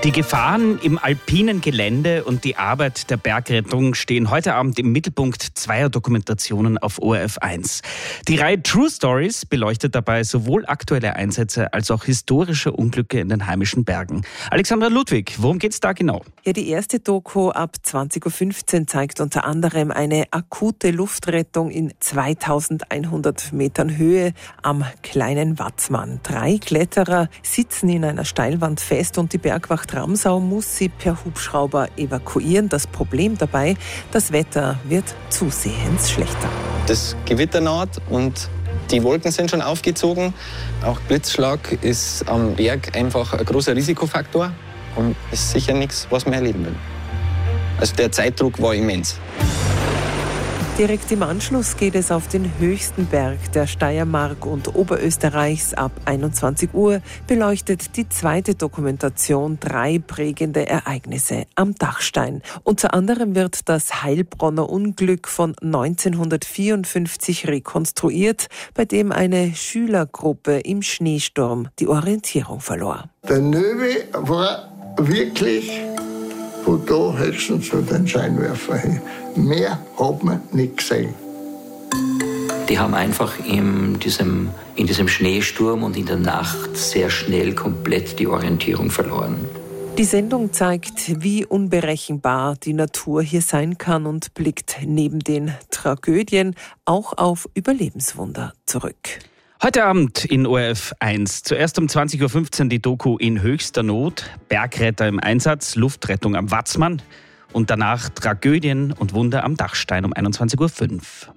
Die Gefahren im alpinen Gelände und die Arbeit der Bergrettung stehen heute Abend im Mittelpunkt zweier Dokumentationen auf ORF 1. Die Reihe True Stories beleuchtet dabei sowohl aktuelle Einsätze als auch historische Unglücke in den heimischen Bergen. Alexandra Ludwig, worum geht's da genau? Ja, die erste Doku ab 20.15 Uhr zeigt unter anderem eine akute Luftrettung in 2100 Metern Höhe am kleinen Watzmann. 3 Kletterer sitzen in einer Steilwand fest und die Bergwacht Ramsau muss sie per Hubschrauber evakuieren. Das Problem dabei, das Wetter wird zusehends schlechter. Das Gewitter naht und die Wolken sind schon aufgezogen. Auch Blitzschlag ist am Berg einfach ein großer Risikofaktor und ist sicher nichts, was wir erleben will. Also der Zeitdruck war immens. Direkt im Anschluss geht es auf den höchsten Berg der Steiermark und Oberösterreichs. Ab 21 Uhr beleuchtet die zweite Dokumentation 3 prägende Ereignisse am Dachstein. Unter anderem wird das Heilbronner Unglück von 1954 rekonstruiert, bei dem eine Schülergruppe im Schneesturm die Orientierung verlor. Der Löwe war wirklich von da höchstens zu den Scheinwerfer hin. Mehr hat man nicht gesehen. Die haben einfach in diesem Schneesturm und in der Nacht sehr schnell komplett die Orientierung verloren. Die Sendung zeigt, wie unberechenbar die Natur hier sein kann und blickt neben den Tragödien auch auf Überlebenswunder zurück. Heute Abend in ORF 1. Zuerst um 20.15 Uhr die Doku In höchster Not, Bergretter im Einsatz, Luftrettung am Watzmann und danach Tragödien und Wunder am Dachstein um 21.05 Uhr.